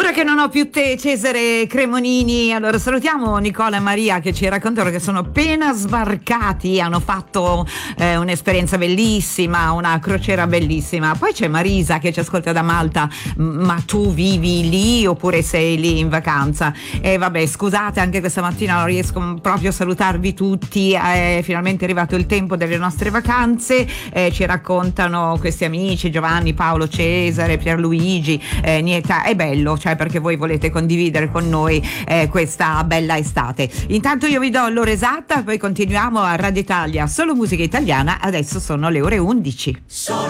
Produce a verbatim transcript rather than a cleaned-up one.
Ora che non ho più te, Cesare Cremonini, allora salutiamo Nicola e Maria che ci raccontano che sono appena sbarcati, hanno fatto eh, un'esperienza bellissima, una crociera bellissima. Poi c'è Marisa che ci ascolta da Malta, ma tu vivi lì oppure sei lì in vacanza? E vabbè, scusate, anche questa mattina non riesco proprio a salutarvi tutti, è finalmente arrivato il tempo delle nostre vacanze, eh, ci raccontano questi amici, Giovanni, Paolo, Cesare, Pierluigi, eh, niente, è bello, cioè perché voi volete condividere con noi eh, questa bella estate. Intanto io vi do l'ora esatta, poi continuiamo a Radio Italia, solo musica italiana, adesso sono le ore undici. Solo